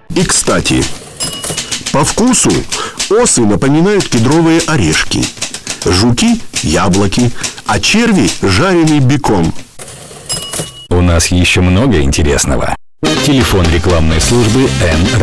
И, кстати, по вкусу осы напоминают кедровые орешки, жуки – яблоки, а черви – жареный бекон. У нас еще много интересного. Телефон рекламной службы Н